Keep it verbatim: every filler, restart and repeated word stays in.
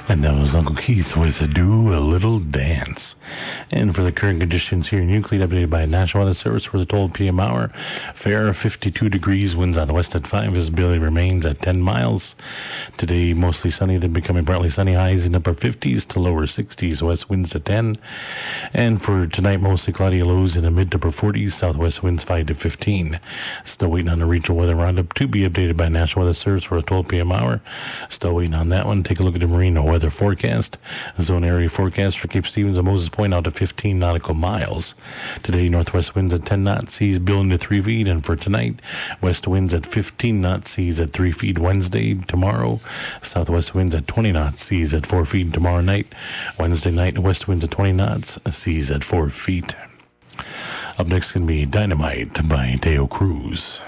And that was Uncle Keith with Do a Little Dance. And for the current conditions here in Euclid, updated by National Weather Service for the twelve p.m. hour, fair fifty-two degrees, winds out west at five, visibility remains at ten miles. Today, mostly sunny, then becoming partly sunny, highs in upper fifties to lower sixties, west winds at ten. And for tonight, mostly cloudy, lows in the mid to upper forties, southwest winds five to fifteen. Still waiting on the regional weather roundup to be updated by National Weather Service for the twelve p.m. hour. Still waiting on that one. Take a look at the marine weather forecast. Zone area forecast for Cape Stevens and Moses Point out to fifteen nautical miles. Today, northwest winds at ten knots, seas building to three feet. And for tonight, west winds at fifteen knots, seas at three feet. Wednesday, tomorrow, southwest winds at twenty knots, seas at four feet. Tomorrow night, Wednesday night, west winds at twenty knots, seas at four feet. Up next can be Dynamite by Teo Cruz.